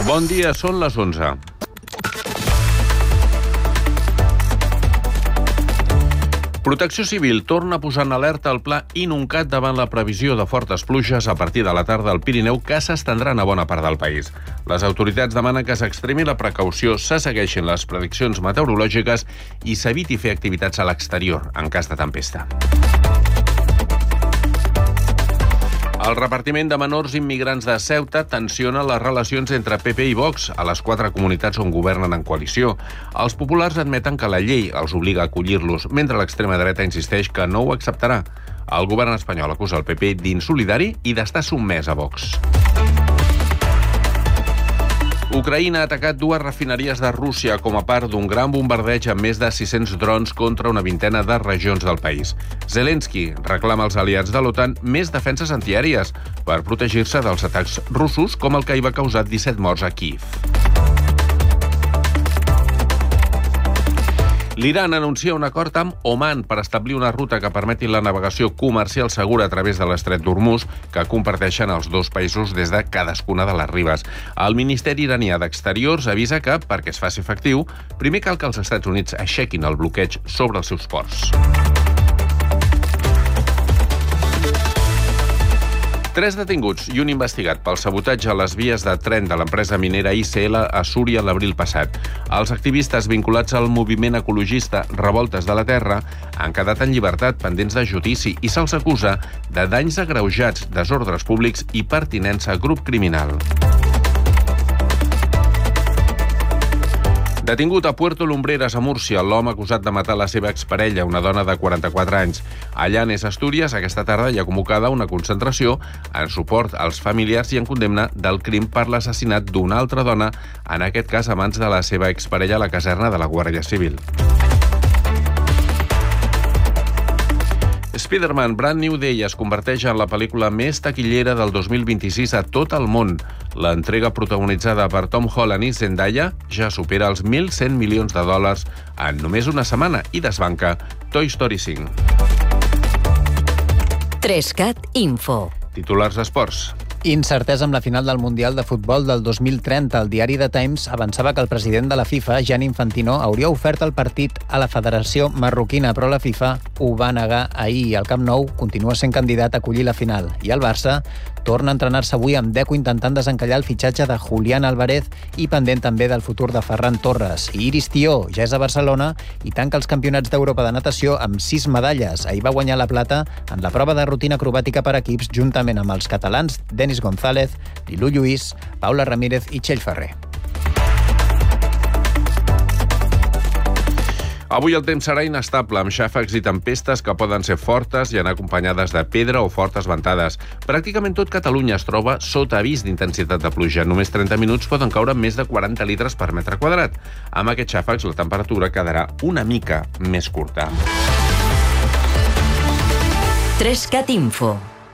Bon dia, són les 11. Protecció Civil torna a posar en alerta el pla Inuncat davant la previsió de fortes pluges a partir de la tarda al Pirineu que s'estendran a bona part del país. Les autoritats demanen que s'extremi la precaució, se segueixin les prediccions meteorològiques i s'eviti fer activitats a l'exterior en cas de tempesta. El repartiment de menors immigrants de Ceuta tensiona les relacions entre PP i Vox a les 4 comunitats on governen en coalició. Els populars admeten que la llei els obliga a acollir-los, mentre l'extrema dreta insisteix que no ho acceptarà. El govern espanyol acusa el PP d'insolidari i d'estar sotmès a Vox. Ucraïna ha atacat 2 refineries de Rússia com a part d'un gran bombardeig amb més de 600 drons contra una vintena de regions del país. Zelensky reclama als aliats de l'OTAN més defenses antiaèries per protegir-se dels atacs russos com el que hi va causar 17 morts a Kíev. L'Iran anuncia un acord amb Oman per establir una ruta que permeti la navegació comercial segura a través de l'estret d'Hormuz, que comparteixen els dos països des de cadascuna de les ribes. El Ministeri iranià d'Exteriors avisa que, perquè es faci efectiu, primer cal que els Estats Units aixequin el bloqueig sobre els seus ports. 3 detinguts i un investigat pel sabotatge a les vies de tren de l'empresa minera ICL a Súria l'abril passat. Els activistes vinculats al moviment ecologista Revoltes de la Terra han quedat en llibertat pendents de judici i se'ls acusa de danys agreujats, desordres públics i pertinença a grup criminal. Detingut a Puerto Lumbreras, a Múrcia, l'home acusat de matar la seva exparella, una dona de 44 anys. A Llanes, Astúries, aquesta tarda hi ha convocada una concentració en suport als familiars i en condemna del crim per l'assassinat d'una altra dona, en aquest cas a mans de la seva exparella a la caserna de la Guàrdia Civil. Spider-Man Brand New Day es converteix en la pel·lícula més taquillera del 2026 a tot el món. L'entrega protagonitzada per Tom Holland i Zendaya ja supera els 1.100 milions de dòlars en només una setmana i desbanca Toy Story 5. 3CAT Info. Titulars d'esports. Incertesa amb la final del Mundial de Futbol del 2030. El diari The Times avançava que el president de la FIFA, Gianni Infantino, hauria ofert el partit a la Federació Marroquina, però la FIFA ho va negar ahir. El Camp Nou continua sent candidat a acollir la final. I el Barça torna a entrenar-se avui amb Deco intentant desencallar el fitxatge de Julián Álvarez i pendent també del futur de Ferran Torres. I Iris Tió ja és a Barcelona i tanca els campionats d'Europa de natació amb 6 medalles. Ahir va guanyar la plata en la prova de rutina acrobàtica per equips juntament amb els catalans Denis González, Lilu Lluís, Paula Ramírez i Txell Ferrer. Avui el temps serà inestable, amb xàfecs i tempestes que poden ser fortes i anar acompanyades de pedra o fortes ventades. Pràcticament tot Catalunya es troba sota avís d'intensitat de pluja. En només 30 minuts poden caure més de 40 litres per metre quadrat. Amb aquests xàfecs la temperatura quedarà una mica més curta. 3CAT Info.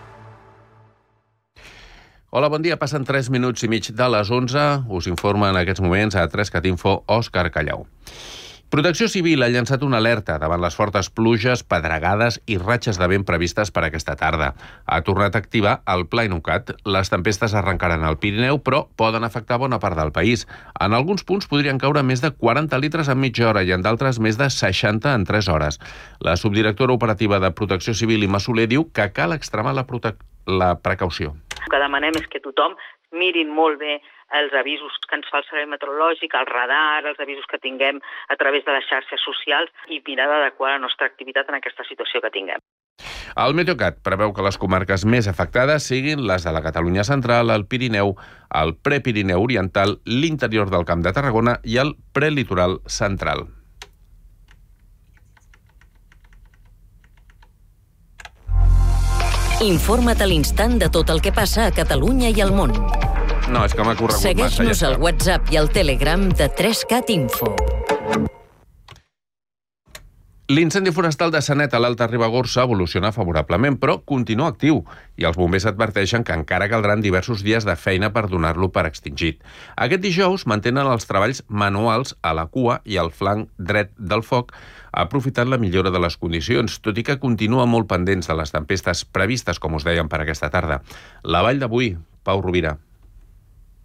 Hola, bon dia. Passen 3 minuts i mig de les 11. Us informa en aquests moments a 3CAT Info Òscar Callau. Protecció Civil ha llançat una alerta davant les fortes pluges, pedregades i ratxes de vent previstes per aquesta tarda. Ha tornat a activar el pla Inuncat. Les tempestes arrencaran al Pirineu, però poden afectar bona part del país. En alguns punts podrien caure més de 40 litres en mitja hora i en d'altres més de 60 en 3 hores. La subdirectora operativa de Protecció Civil, Imma Soler, diu que cal extremar la precaució. El que demanem és que tothom mirin molt bé els avisos que ens fa el Servei Meteorològic, el radar, els avisos que tinguem a través de les xarxes socials i mirar d'adequar la nostra activitat en aquesta situació que tinguem. El Meteocat preveu que les comarques més afectades siguin les de la Catalunya central, el Pirineu, el Prepirineu oriental, l'interior del Camp de Tarragona i el prelitoral central. Informa't a l'instant de tot el que passa a Catalunya i al món. No, és que m'ha corregut massa. Segueix-nos al WhatsApp i al Telegram de 3CAT Info. L'incendi forestal de Sanet a l'Alta Ribagorça evoluciona favorablement, però continua actiu i els bombers adverteixen que encara caldran diversos dies de feina per donar-lo per extingit. Aquest dijous mantenen els treballs manuals a la cua i al flanc dret del foc, aprofitant la millora de les condicions, tot i que continua molt pendents de les tempestes previstes, com us dèiem, per aquesta tarda. La vall d'avui, Pau Rovira.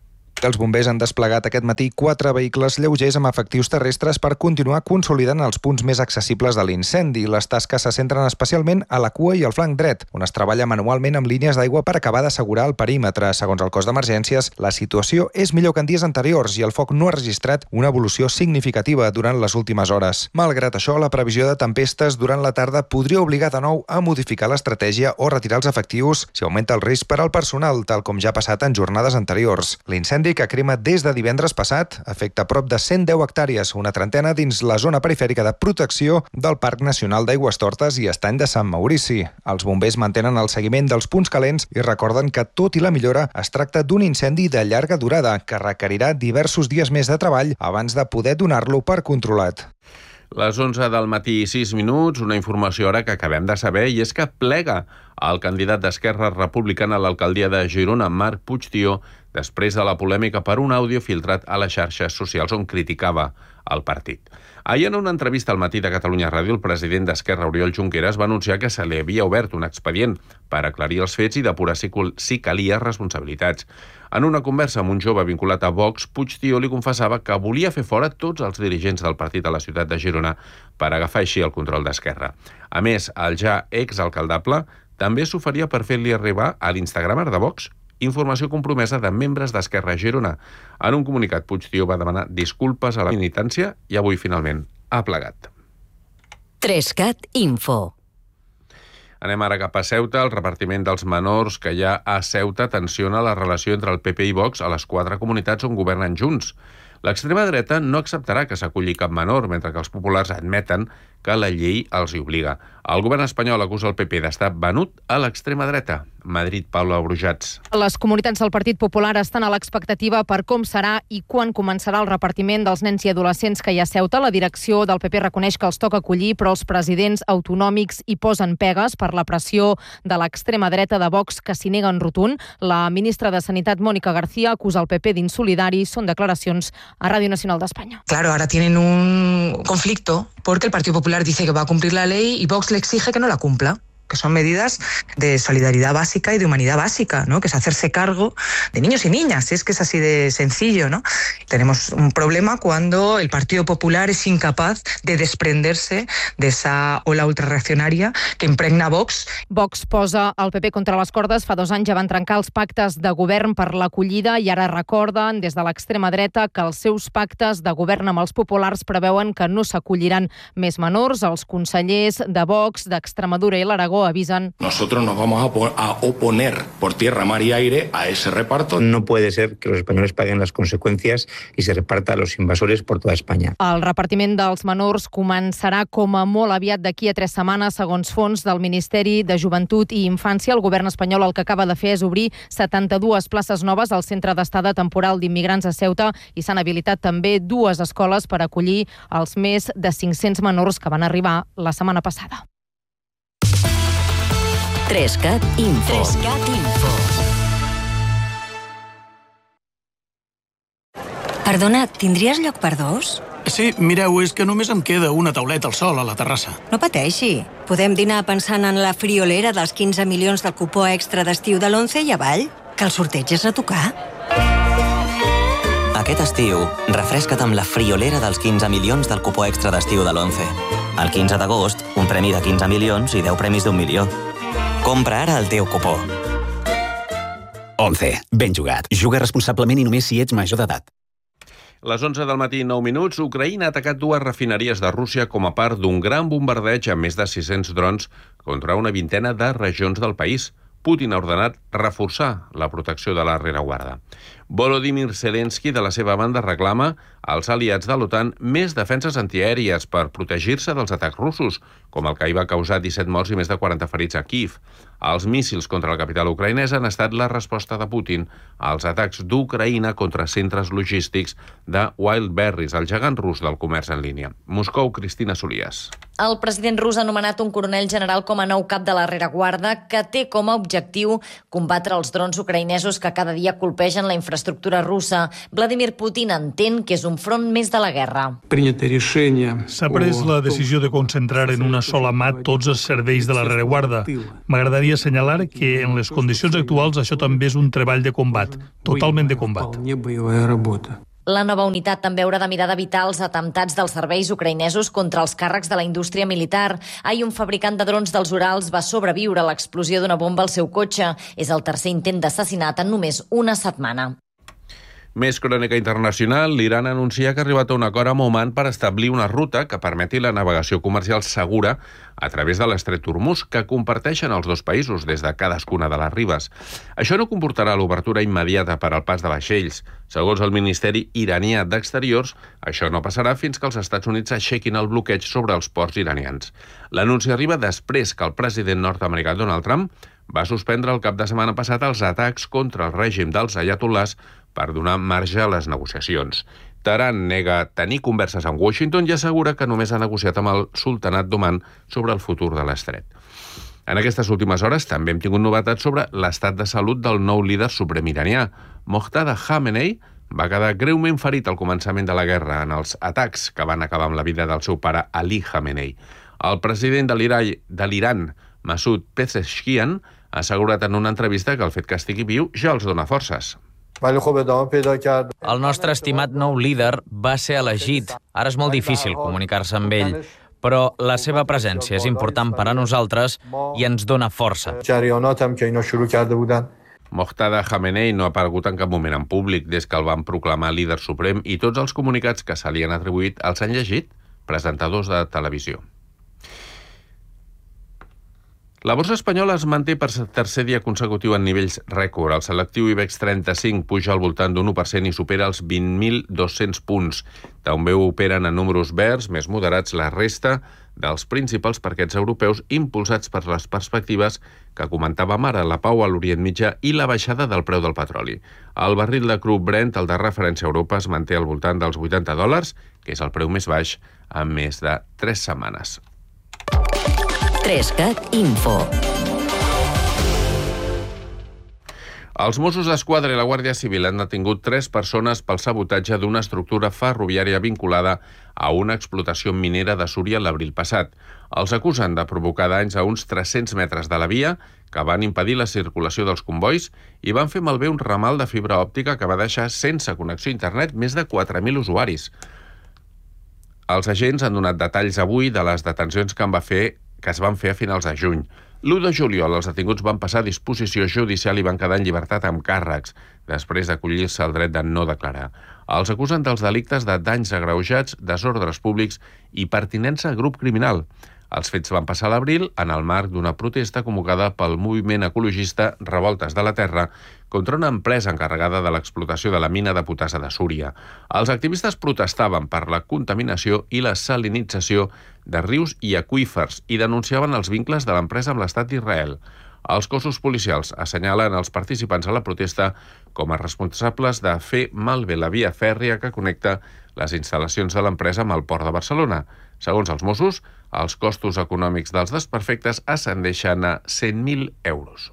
que els bombers han desplegat aquest matí 4 vehicles lleugers amb efectius terrestres per continuar consolidant els punts més accessibles de l'incendi. Les tasques se centren especialment a la cua i al flanc dret, on es treballa manualment amb línies d'aigua per acabar d'assegurar el perímetre. Segons el cos d'emergències, la situació és millor que en dies anteriors i el foc no ha registrat una evolució significativa durant les últimes hores. Malgrat això, la previsió de tempestes durant la tarda podria obligar de nou a modificar l'estratègia o retirar els efectius si augmenta el risc per al personal, tal com ja ha passat en jornades anteriors. L'incendi, que crema des de divendres passat, afecta prop de 110 hectàrees, una trentena dins la zona perifèrica de protecció del Parc Nacional d'Aigüestortes i Estany de Sant Maurici. Els bombers mantenen el seguiment dels punts calents i recorden que, tot i la millora, es tracta d'un incendi de llarga durada que requerirà diversos dies més de treball abans de poder donar-lo per controlat. Les 11 del matí i 6 minuts, una informació ara que acabem de saber, i és que plega el candidat d'Esquerra Republicana a l'alcaldia de Girona, Marc Puigtió, després de la polèmica per un àudio filtrat a les xarxes socials on criticava el partit. Ahir, en una entrevista al Matí de Catalunya Ràdio, el president d'Esquerra, Oriol Junqueras, va anunciar que se li havia obert un expedient per aclarir els fets i depurar si calia responsabilitats. En una conversa amb un jove vinculat a Vox, Puigtió li confessava que volia fer fora tots els dirigents del partit a la ciutat de Girona per agafar així el control d'Esquerra. A més, el ja exalcaldable també s'oferia per fer-li arribar a l'Instagramer de Vox informació compromesa de membres d'Esquerra a Girona. En un comunicat, Puigtió va demanar disculpes a la militància i avui finalment ha plegat. 3CAT Info. Anem ara cap a Ceuta. El repartiment dels menors que hi ha a Ceuta tensiona la relació entre el PP i Vox a les 4 comunitats on governen junts. L'extrema dreta no acceptarà que s'aculli cap menor, mentre que els populars admeten que la llei els hi obliga. El govern espanyol acusa el PP d'estar venut a l'extrema dreta. Madrid, Paula Brujats. Les comunitats del Partit Popular estan a l'expectativa per com serà i quan començarà el repartiment dels nens i adolescents que hi ha a Ceuta. La direcció del PP reconeix que els toca acollir, però els presidents autonòmics hi posen pegues per la pressió de l'extrema dreta de Vox, que s'hi neguen rotund. La ministra de Sanitat, Mónica García, acusa el PP d'insolidari. Són declaracions a Radio Nacional de España. Claro, ahora tienen un conflicto porque el Partido Popular dice que va a cumplir la ley y Vox le exige que no la cumpla, que son medidas de solidaridad básica y de humanidad básica, ¿no? Que es hacerse cargo de niños y niñas, es que es así de sencillo, ¿no? Tenemos un problema cuando el Partido Popular es incapaz de desprenderse de esa ola ultrarreaccionària que impregna Vox. Vox posa el PP contra les cordes. Fa 2 anys ja van trencar els pactes de govern per l'acollida i ara recorden des de l'extrema dreta que els seus pactes de govern amb els populars preveuen que no s'acolliran més menors. Els consellers de Vox, d'Extremadura i l'Aragó avisen. Nosotros nos vamos a oponer por tierra, mar y aire a ese reparto. No puede ser que los españoles paguen las consecuencias y se reparta a los invasores por toda España. El repartiment dels menors començarà com a molt aviat d'aquí a 3 setmanes, segons fons del Ministeri de Joventut i Infància. El govern espanyol el que acaba de fer és obrir 72 places noves al Centre d'Estada Temporal d'Immigrants a Ceuta i s'han habilitat també 2 escoles per acollir els més de 500 menors que van arribar la setmana passada. 3CAT Info. 3CAT Info. Perdona, tindries lloc per 2? Sí, mireu, és que només em queda una tauleta al sol a la terrassa. No pateixi. Podem dinar pensant en la friolera dels 15 milions del cupó extra d'estiu de l'11 i avall, que el sorteig és a tocar. Aquest estiu, refresca't amb la friolera dels 15 milions del cupó extra d'estiu de l'11. El 15 d'agost, un premi de 15 milions i 10 premis d'1 milió. Compra ara el teu cupó. 11. Ben jugat. Juga responsablement i només si ets major d'edat. Les 11 del matí, 9 minuts, Ucraïna ha atacat 2 refineries de Rússia com a part d'un gran bombardeig amb més de 600 drons contra una vintena de regions del país. Putin ha ordenat reforçar la protecció de la rereguarda. Volodymyr Zelensky, de la seva banda, reclama als aliats de l'OTAN més defenses antiaèries per protegir-se dels atacs russos, com el que hi va causar 17 morts i més de 40 ferits a Kiev. Els míssils contra la capital ucraïnesa han estat la resposta de Putin als atacs d'Ucraïna contra centres logístics de Wildberries, el gegant rus del comerç en línia. Moscou, Cristina Solias. El president rus ha nomenat un coronel general com a nou cap de la rereguarda que té com a objectiu combatre els drons ucraïnesos que cada dia colpegen la infraestructura infraestructura russa, Vladimir Putin entén que és un front més de la guerra. S'ha pres la decisió de concentrar en una sola mà tots els serveis de la rereguarda. M'agradaria assenyalar que en les condicions actuals això també és un treball de combat, totalment de combat. La nova unitat també haurà de mirar d'evitar els atemptats dels serveis ucraïnesos contra els càrrecs de la indústria militar. Ahir un fabricant de drons dels Urals va sobreviure a l'explosió d'una bomba al seu cotxe. És el tercer intent d'assassinat en només una setmana. Més crònica internacional, l'Iran anuncia que ha arribat a un acord amb Oman per establir una ruta que permeti la navegació comercial segura a través de l'estret Hormuz, que comparteixen els dos països des de cadascuna de les ribes. Això no comportarà l'obertura immediata per al pas de vaixells. Segons el Ministeri iranià d'Exteriors, això no passarà fins que els Estats Units aixequin el bloqueig sobre els ports iranians. L'anunci arriba després que el president nord-americà Donald Trump va suspendre el cap de setmana passat els atacs contra el règim dels ayatollahs per donar marge a les negociacions. Teheran nega tenir converses amb Washington i assegura que només ha negociat amb el sultanat d'Oman sobre el futur de l'estret. En aquestes últimes hores també hem tingut novetats sobre l'estat de salut del nou líder suprem iranià. Mojtada Khamenei va quedar greument ferit al començament de la guerra en els atacs que van acabar amb la vida del seu pare Ali Khamenei. El president de l'Iran, Masoud Pezeshkian, ha assegurat en una entrevista que el fet que estigui viu ja els dona forces. El nostre estimat nou líder va ser elegit. Ara és molt difícil comunicar-se amb ell, però la seva presència és important per a nosaltres i ens dona força. Mojtada Khamenei no ha aparegut en cap moment en públic des que el van proclamar líder suprem i tots els comunicats que se li han atribuït els han llegit presentadors de televisió. La borsa espanyola es manté per tercer dia consecutiu en nivells rècord. El selectiu IBEX 35 puja al voltant d'un 1% i supera els 20.200 punts. També operen en números verds, més moderats la resta dels principals parquets europeus impulsats per les perspectives que comentàvem ara, la pau a l'Orient Mitjà i la baixada del preu del petroli. El barril de cru Brent, el de referència a Europa, es manté al voltant dels $80, que és el preu més baix en més de 3 setmanes. 3CAT Info. Els Mossos d'Esquadra i la Guàrdia Civil han detingut 3 persones pel sabotatge d'una estructura ferroviària vinculada a una explotació minera de Súria l'abril passat. Els acusen de provocar danys a uns 300 metres de la via que van impedir la circulació dels convois i van fer malbé un ramal de fibra òptica que va deixar sense connexió a internet més de 4.000 usuaris. Els agents han donat detalls avui de les detencions que es van fer a finals de juny. L'1 de juliol els detinguts van passar a disposició judicial i van quedar en llibertat amb càrrecs, després d'acollir-se al dret de no declarar. Els acusen dels delictes de danys agreujats, desordres públics i pertinença a grup criminal. Els fets van passar a l'abril en el marc d'una protesta convocada pel moviment ecologista Revoltes de la Terra contra una empresa encarregada de l'explotació de la mina de potassa de Súria. Els activistes protestaven per la contaminació i la salinització de rius i aqüífers i denunciaven els vincles de l'empresa amb l'estat d'Israel. Els cossos policials assenyalen els participants a la protesta com a responsables de fer malbé la via fèrria que connecta les instal·lacions de l'empresa amb el port de Barcelona. Segons els Mossos, els costos econòmics dels desperfectes ascendeixen a 100.000 euros.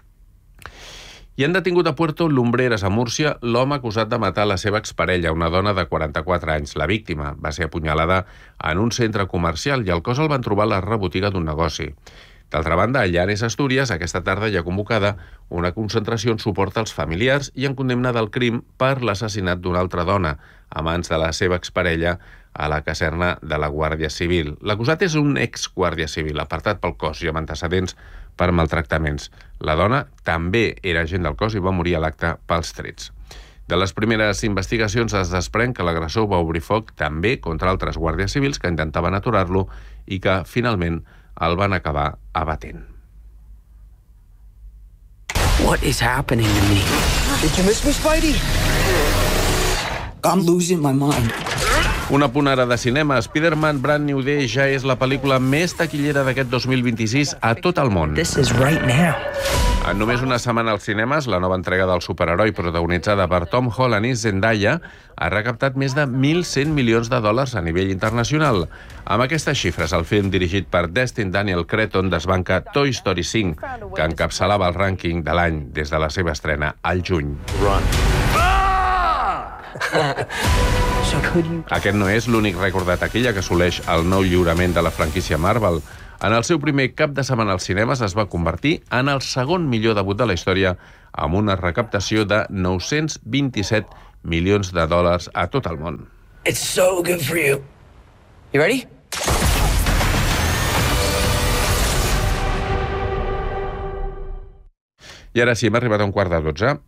I han detingut a Puerto Lumbreras, a Múrcia, l'home acusat de matar la seva exparella, una dona de 44 anys. La víctima va ser apunyalada en un centre comercial i el cos el van trobar a la rebotiga d'un negoci. D'altra banda, a Llanes, Astúries, aquesta tarda hi ha convocada una concentració en suport als familiars i en condemna del crim per l'assassinat d'una altra dona, a mans de la seva exparella, a la caserna de la Guàrdia Civil. L'acusat és un ex-guàrdia civil, apartat pel cos i amb antecedents per maltractaments. La dona també era agent del cos i va morir a l'acte pels trets. De les primeres investigacions es desprèn que l'agressor va obrir foc també contra altres guàrdies civils que intentaven aturar-lo i que, finalment, el van acabar abatent. What is happening to me? Did you miss me, Spidey? I'm losing my mind. Un apunt ara de cinema. Spider-Man Brand New Day ja és la pel·lícula més taquillera d'aquest 2026 a tot el món. This is right now. En només una setmana als cinemes, la nova entrega del superheroi protagonitzada per Tom Holland i Zendaya ha recaptat més de $1.100 milions a nivell internacional. Amb aquestes xifres, el film dirigit per Destin Daniel Cretton desbanca Toy Story 5, que encapçalava el rànquing de l'any des de la seva estrena al juny. Run. Aquest no és l'únic rècord de taquilla que assoleix el nou lliurament de la franquícia Marvel. En el seu primer cap de setmana als cinemes es va convertir en el segon millor debut de la història, amb una recaptació de 927 milions de dòlars a tot el món. It's so good for you. You ready? I ara sí, hem arribat a 11:45.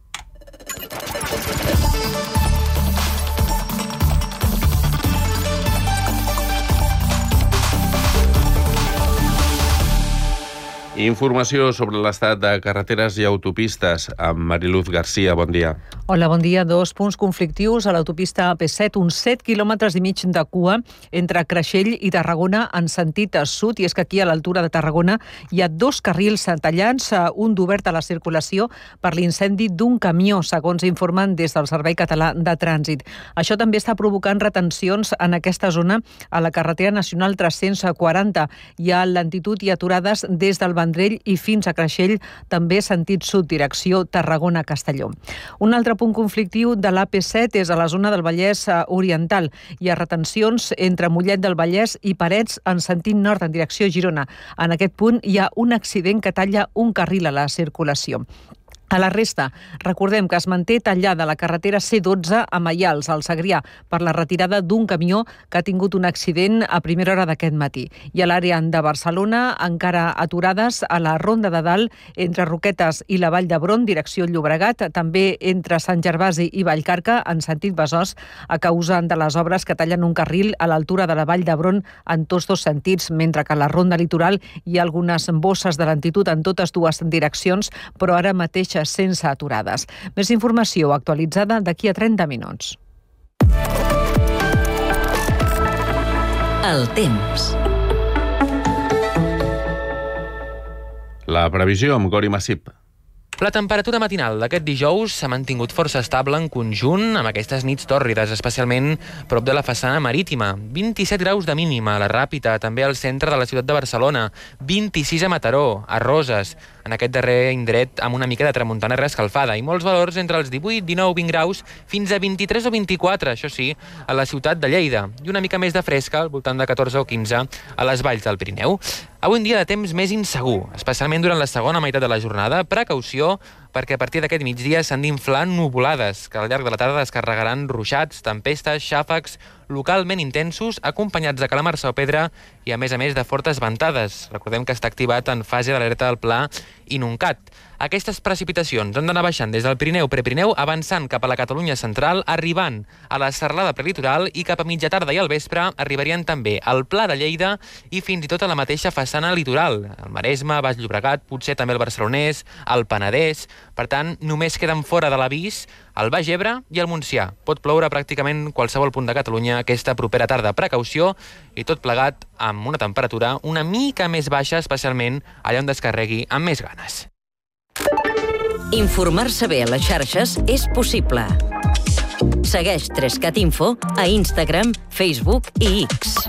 Informació sobre l'estat de carreteres i autopistes amb Mariluz Garcia. Bon dia. Hola, bon dia. 2 punts conflictius a l'autopista AP7, uns 7 quilòmetres i mig de cua entre Creixell i Tarragona en sentit sud, i és que aquí a l'altura de Tarragona hi ha 2 carrils tallats, un d'obert a la circulació per l'incendi d'un camió, segons informen des del Servei Català de Trànsit. Això també està provocant retencions en aquesta zona a la carretera nacional 340. Hi ha lentitud i aturades des del Vendrell i fins a Creixell, també sentit sud, direcció Tarragona-Castelló. Un altre punt conflictiu de l'AP7 és a la zona del Vallès Oriental. Hi ha retencions entre Mollet del Vallès i Parets en sentit nord en direcció Girona. En aquest punt hi ha un accident que talla un carril a la circulació. A la resta, recordem que es manté tallada la carretera C12 a Maials, al Segrià, per la retirada d'un camió que ha tingut un accident a primera hora d'aquest matí. I a l'àrea de Barcelona, encara aturades a la Ronda de Dalt, entre Roquetes i la Vall d'Hebron, direcció Llobregat, també entre Sant Gervasi i Vallcarca, en sentit Besòs, a causa de les obres que tallen un carril a l'altura de la Vall d'Hebron en tots dos sentits, mentre que a la Ronda Litoral hi ha algunes bosses de lentitud en totes dues direccions, però ara mateix sense aturades. Més informació actualitzada d'aquí a 30 minuts. El temps. La previsió amb Gori Massip. La temperatura matinal d'aquest dijous s'ha mantingut força estable en conjunt amb aquestes nits tòrrides, especialment prop de la façana marítima. 27 graus de mínima a la Ràpita, també al centre de la ciutat de Barcelona. 26 a Mataró, a Roses, en aquest darrer indret amb una mica de tramuntana reescalfada, i molts valors entre els 18, 19, 20 graus fins a 23 o 24, això sí, a la ciutat de Lleida, i una mica més de fresca, al voltant de 14 o 15, a les valls del Pirineu. Avui un dia de temps més insegur, especialment durant la segona meitat de la jornada. Precaució, perquè a partir d'aquest migdia s'han d'inflar nuvolades, que al llarg de la tarda descarregaran ruixats, tempestes, xàfecs, localment intensos, acompanyats de calamarsa o pedra i, a més de fortes ventades. Recordem que està activat en fase d'alerta del pla Inuncat. Aquestes precipitacions han d'anar baixant des del Pirineu, Prepirineu, avançant cap a la Catalunya central, arribant a la serralada prelitoral, i cap a mitja tarda i al vespre arribarien també al Pla de Lleida i fins i tot a la mateixa façana litoral, el Maresme, Baix Llobregat, potser també el Barcelonès, el Penedès. Per tant, només queden fora de l'avís el Baix Ebre i el Montsià. Pot ploure pràcticament qualsevol punt de Catalunya aquesta propera tarda. Precaució, i tot plegat amb una temperatura una mica més baixa, especialment allà on descarregui amb més ganes. Informar-se bé a les xarxes és possible. Segueix 3cat Info a Instagram, Facebook i X.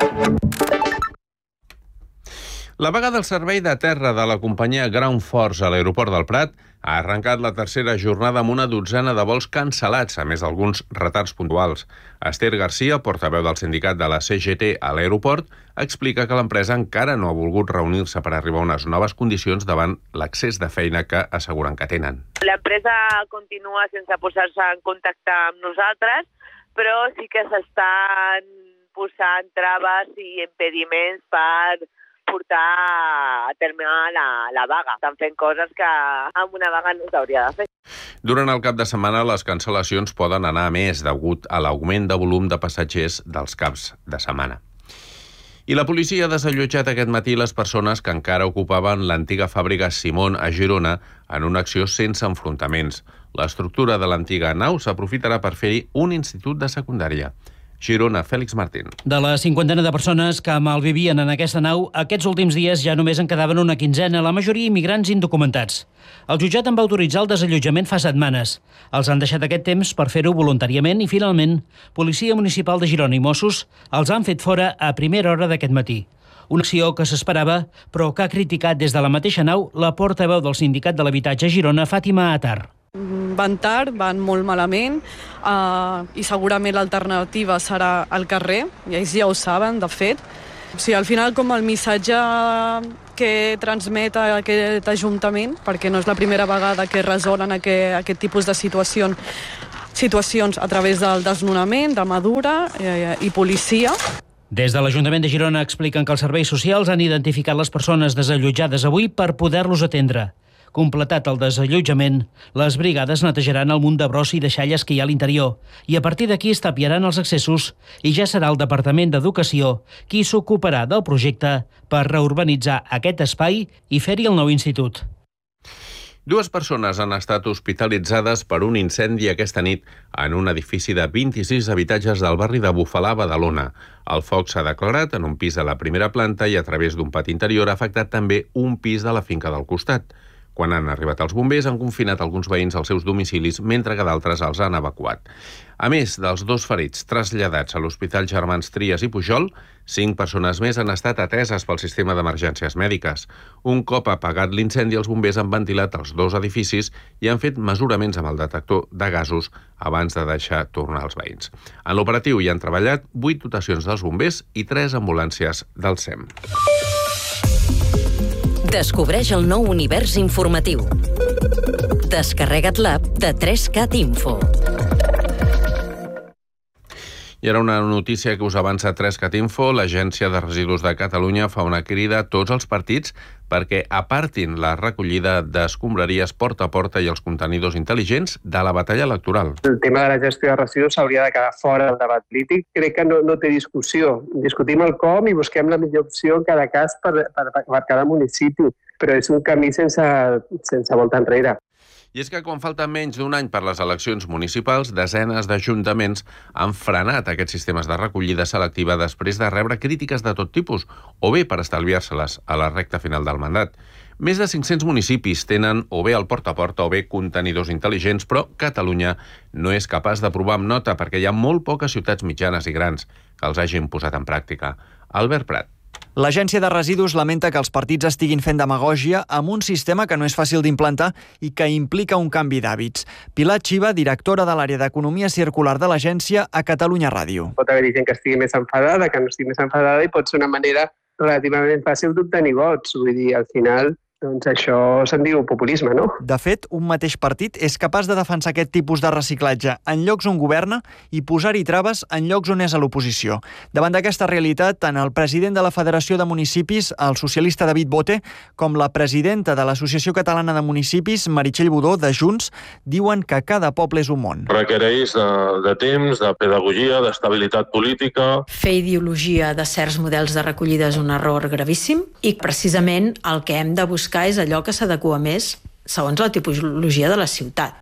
La vaga del servei de terra de la companyia Ground Force a l'aeroport del Prat ha arrencat la tercera jornada amb una dotzena de vols cancel·lats, a més d'alguns retards puntuals. Esther Garcia, portaveu del sindicat de la CGT a l'aeroport, explica que l'empresa encara no ha volgut reunir-se per arribar a unes noves condicions davant l'excés de feina que asseguren que tenen. L'empresa continua sense posar-se en contacte amb nosaltres, però sí que s'estan posant traves i impediments per portar a terme la vaga. Estan fent coses que amb una vaga no s'hauria de fer. Durant el cap de setmana, les cancel·lacions poden anar a més degut a l'augment de volum de passatgers dels caps de setmana. I la policia ha desallotjat aquest matí les persones que encara ocupaven l'antiga fàbrica Simón a Girona en una acció sense enfrontaments. L'estructura de l'antiga nau s'aprofitarà per fer-hi un institut de secundària. Girona, Fèlix Martín. De la cinquantena de persones que malvivien en aquesta nau, aquests últims dies ja només en quedaven una quinzena, la majoria immigrants indocumentats. El jutjat en va autoritzar el desallotjament fa setmanes. Els han deixat aquest temps per fer-ho voluntàriament i, finalment, Policia Municipal de Girona i Mossos els han fet fora a primera hora d'aquest matí. Una acció que s'esperava, però que ha criticat des de la mateixa nau la portaveu del Sindicat de l'Habitatge a Girona, Fàtima Atar. Van tard, van molt malament i segurament l'alternativa serà al carrer, i ells ja ho saben, de fet. O sigui, al final, com el missatge que transmet aquest Ajuntament, perquè no és la primera vegada que resolen aquest tipus de situacions a través del desnonament, de mà dura i policia. Des de l'Ajuntament de Girona expliquen que els serveis socials han identificat les persones desallotjades avui per poder-los atendre. Completat el desallotjament, les brigades netejaran el munt de brossa i deixalles que hi ha a l'interior i a partir d'aquí es tapiaran els accessos i ja serà el Departament d'Educació qui s'ocuparà del projecte per reurbanitzar aquest espai i fer-hi el nou institut. 2 persones han estat hospitalitzades per un incendi aquesta nit en un edifici de 26 habitatges del barri de Bufalà, Badalona. El foc s'ha declarat en un pis de la primera planta i a través d'un pati interior ha afectat també un pis de la finca del costat. Quan han arribat els bombers, han confinat alguns veïns als seus domicilis, mentre que d'altres els han evacuat. A més dels 2 ferits traslladats a l'Hospital Germans Trias i Pujol, 5 persones més han estat ateses pel sistema d'emergències mèdiques. Un cop apagat l'incendi, els bombers han ventilat els 2 edificis i han fet mesuraments amb el detector de gasos abans de deixar tornar els veïns. En l'operatiu hi han treballat 8 dotacions dels bombers i 3 ambulàncies del SEM. Descobreix el nou univers informatiu. Descarrega't l'app de 3CAT Info. I ara una notícia que us avança 3CAT Info. L'Agència de Residus de Catalunya fa una crida a tots els partits perquè apartin la recollida d'escombraries porta a porta i els contenidors intel·ligents de la batalla electoral. El tema de la gestió de residus s'hauria de quedar fora del debat polític. Crec que no té discussió. Discutim el com i busquem la millor opció en cada cas per cada municipi, però és un camí sense volta enrere. I és que quan falta menys d'un any per les eleccions municipals, desenes d'ajuntaments han frenat aquests sistemes de recollida selectiva després de rebre crítiques de tot tipus, o bé per estalviar-se-les a la recta final del mandat. Més de 500 municipis tenen o bé el porta a porta o bé contenidors intel·ligents, però Catalunya no és capaç d'aprovar amb nota perquè hi ha molt poques ciutats mitjanes i grans que els hagin posat en pràctica. Albert Prat. L'Agència de Residus lamenta que els partits estiguin fent demagògia amb un sistema que no és fàcil d'implantar i que implica un canvi d'hàbits. Pilar Xiva, directora de l'àrea d'Economia Circular de l'agència a Catalunya Ràdio. Pot haver-hi gent que estigui més enfadada, que no estigui més enfadada i pot ser una manera relativament fàcil d'obtenir vots. Vull dir, al final, doncs això se'n diu populisme, no? De fet, un mateix partit és capaç de defensar aquest tipus de reciclatge en llocs on governa i posar-hi traves en llocs on és a l'oposició. Davant d'aquesta realitat, tant el president de la Federació de Municipis, el socialista David Bote, com la presidenta de l'Associació Catalana de Municipis, Meritxell Budó, de Junts, diuen que cada poble és un món. Requereix de temps, de pedagogia, d'estabilitat política. Fer ideologia de certs models de recollida és un error gravíssim i precisament el que hem de buscar és allò que s'adequa més segons la tipologia de la ciutat.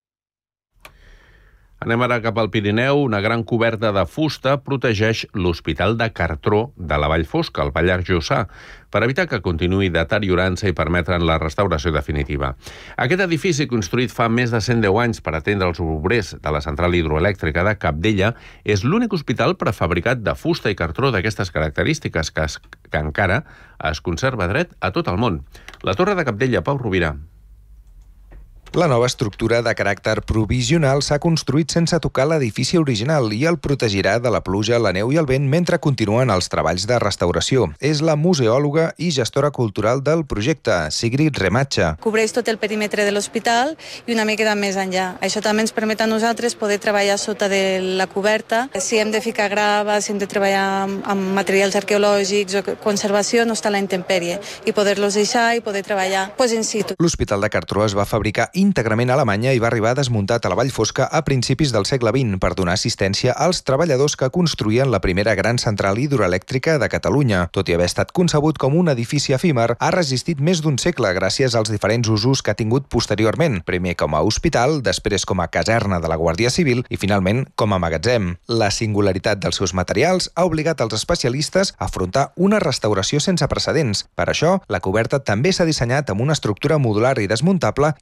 Anem ara cap al Pirineu. Una gran coberta de fusta protegeix l'Hospital de Cartró de la Vall Fosca, al Pallars Jussà, per evitar que continuï deteriorant-se i permetre'n la restauració definitiva. Aquest edifici, construït fa més de 110 anys per atendre els obrers de la central hidroelèctrica de Cabdella, és l'únic hospital prefabricat de fusta i cartró d'aquestes característiques que encara es conserva dret a tot el món. La Torre de Cabdella, Pau Rovira. La nova estructura de caràcter provisional s'ha construït sense tocar l'edifici original i el protegirà de la pluja, la neu i el vent mentre continuen els treballs de restauració. És la museòloga i gestora cultural del projecte, Sigrid Rematxa. Cobreix tot el perímetre de l'hospital i una mica més enllà. Això també ens permet a nosaltres poder treballar sota de la coberta. Si hem de ficar grava, si hem de treballar amb materials arqueològics o conservació, no està a la intempèrie i poder-los deixar i poder treballar in situ. L'Hospital de Cartró es va fabricar íntegrament a Alemanya i va arribar desmuntat a la Vall Fosca a principis del segle XX per donar assistència als treballadors que construïen la primera gran central hidroelèctrica de Catalunya. Tot i haver estat concebut com un edifici efímer, ha resistit més d'un segle gràcies als diferents usos que ha tingut posteriorment, primer com a hospital, després com a caserna de la Guàrdia Civil i finalment com a magatzem. La singularitat dels seus materials ha obligat els especialistes a afrontar una restauració sense precedents. Per això, la coberta també s'ha dissenyat amb una estructura modular i desmuntable inspirada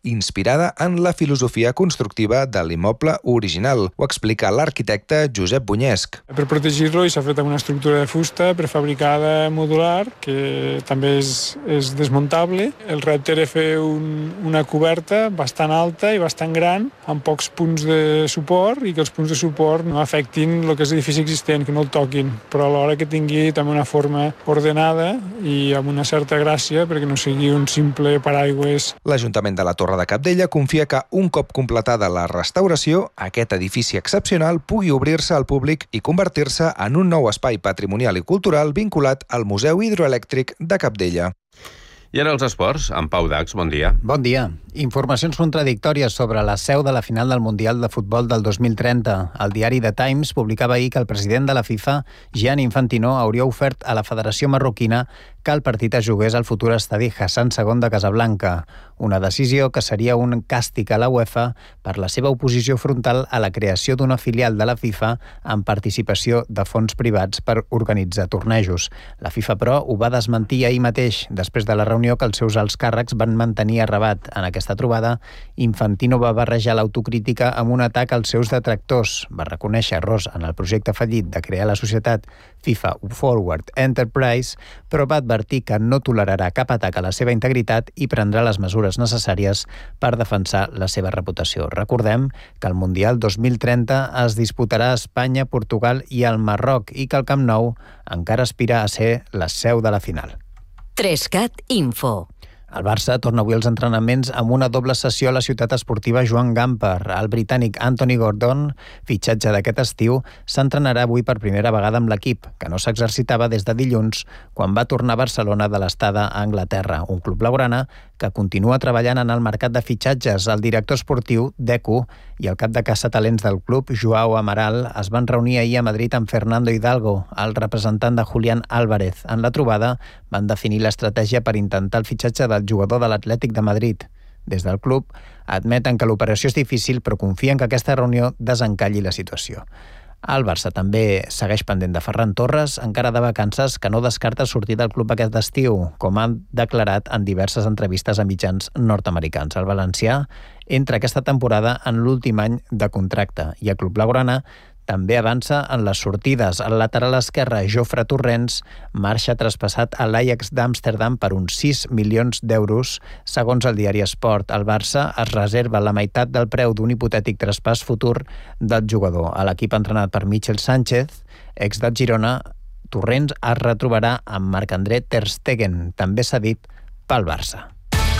inspirada en la filosofia constructiva de l'immoble original. Ho explica l'arquitecte Josep Bunyesc. Per protegir-lo s'ha fet amb una estructura de fusta prefabricada modular, que també és desmuntable. El repte era fer una coberta bastant alta i bastant gran, amb pocs punts de suport, i que els punts de suport no afectin el que és l'edifici existent, que no el toquin, però alhora que tingui també una forma ordenada i amb una certa gràcia, perquè no sigui un simple paraigües. L'Ajuntament de la Torre de Cabdella confia que un cop completada la restauració, aquest edifici excepcional pugui obrir-se al públic i convertir-se en un nou espai patrimonial i cultural vinculat al Museu Hidroelèctric de Cabdella. I ara els esports, amb Pau Dax, bon dia. Bon dia. Informacions contradictòries sobre la seu de la final del Mundial de Futbol del 2030. El diari The Times publicava ahir que el president de la FIFA, Gianni Infantino, hauria ofert a la Federació Marroquina que el partit es jugués al futur estadi Hassan II de Casablanca, una decisió que seria un càstig a la UEFA per la seva oposició frontal a la creació d'una filial de la FIFA amb participació de fons privats per organitzar tornejos. La FIFA, però, ho va desmentir ahir mateix, després de la reunió que els seus alts càrrecs van mantenir a Rabat. En aquesta trobada, Infantino va barrejar l'autocrítica amb un atac als seus detractors. Va reconèixer errors en el projecte fallit de crear la societat FIFA Forward Enterprise, però va advertir que no tolerarà cap atac a la seva integritat i prendrà les mesures necessàries per defensar la seva reputació. Recordem que el Mundial 2030 es disputarà a Espanya, Portugal i el Marroc i que el Camp Nou encara aspira a ser la seu de la final. 3CAT Info. El Barça torna avui als entrenaments amb una doble sessió a la ciutat esportiva Joan Gamper. El britànic Anthony Gordon, fitxatge d'aquest estiu, s'entrenarà avui per primera vegada amb l'equip, que no s'exercitava des de dilluns, quan va tornar a Barcelona de l'estada a Anglaterra, un club blaugrana que continua treballant en el mercat de fitxatges. El director esportiu, Deco, i el cap de caça-talents del club, Joao Amaral, es van reunir ahir a Madrid amb Fernando Hidalgo, el representant de Julián Álvarez. En la trobada van definir l'estratègia per intentar el fitxatge del jugador de l'Atlètic de Madrid. Des del club admeten que l'operació és difícil, però confien que aquesta reunió desencalli la situació. El Barça també segueix pendent de Ferran Torres, encara de vacances, que no descarta sortir del club aquest estiu, com han declarat en diverses entrevistes a mitjans nord-americans. El valencià entra aquesta temporada en l'últim any de contracte i el club blaugrana també avança en les sortides. El lateral esquerre, Jofre Torrents, marxa traspassat a l'Ajax d'Amsterdam per uns 6 milions d'euros. Segons el diari Esport, el Barça es reserva la meitat del preu d'un hipotètic traspàs futur del jugador. A l'equip entrenat per Michel Sánchez, ex del Girona, Torrents es retrobarà amb Marc-André Ter Stegen, també cedit pel Barça.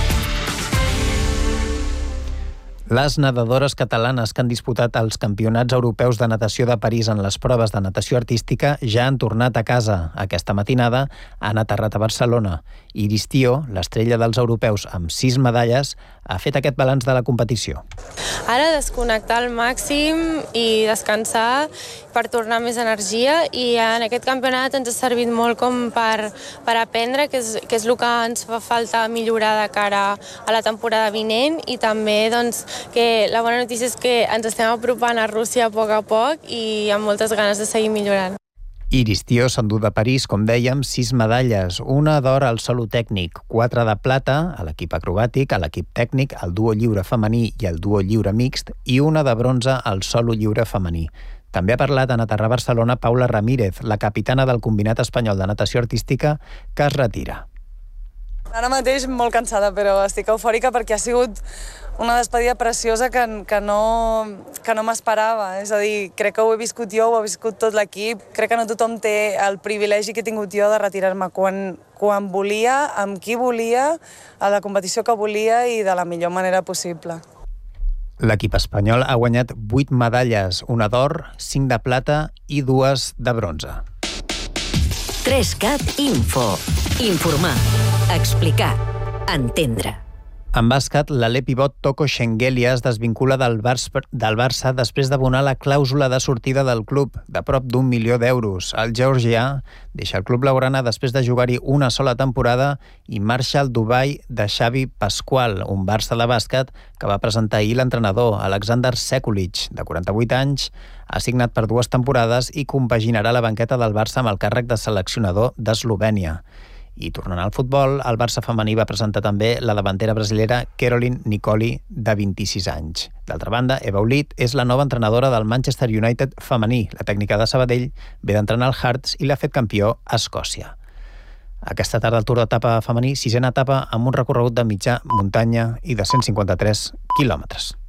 Les nedadores catalanes que han disputat els campionats europeus de natació de París en les proves de natació artística ja han tornat a casa. Aquesta matinada han aterrat a Barcelona. Iris Tio, l'estrella dels europeus amb 6 medalles, ha fet aquest balanç de la competició. Ara desconnectar al màxim i descansar per tornar més energia, i en aquest campionat ens ha servit molt com per aprendre, que és el que ens fa falta millorar de cara a la temporada vinent, i també doncs, que la bona notícia és que ens estem apropant a Rússia a poc i amb moltes ganes de seguir millorant. Iris Tio s'endú de París, com dèiem, 6 medalles, una d'or al solo tècnic, 4 de plata a l'equip acrobàtic, a l'equip tècnic, al duo lliure femení i al duo lliure mixt, i una de bronze al solo lliure femení. També ha parlat en aterrar a Barcelona Paula Ramírez, la capitana del Combinat Espanyol de Natació Artística, que es retira. Ara mateix molt cansada, però estic eufòrica perquè ha sigut una despedida preciosa que no m'esperava. És a dir, crec que ho he viscut jo, ho ha viscut tot l'equip. Crec que no tothom té el privilegi que he tingut jo de retirar-me quan volia, amb qui volia, a la competició que volia i de la millor manera possible. L'equip espanyol ha guanyat 8 medalles, una d'or, 5 de plata i 2 de bronze. 3CAT Info. Informar, explicar, entendre. En bàsquet, l'alè pivot Toko Shengelia es desvincula del Barça després d'abonar la clàusula de sortida del club, de prop d'1 milió d'euros. El georgià deixa el club blaugrana després de jugar-hi una sola temporada i marxa al Dubai de Xavi Pasqual, un Barça de bàsquet que va presentar ahir l'entrenador, Alexander Sekulic, de 48 anys, ha signat per 2 temporades i compaginarà la banqueta del Barça amb el càrrec de seleccionador d'Eslovènia. I tornant al futbol, el Barça femení va presentar també la davantera brasilera Caroline Nicoli, de 26 anys. D'altra banda, Eva Olit és la nova entrenadora del Manchester United femení. La tècnica de Sabadell ve d'entrenar el Hearts i l'ha fet campió a Escòcia. Aquesta tarda el Tour d'etapa femení, 6a etapa amb un recorregut de mitjà muntanya i de 153 quilòmetres.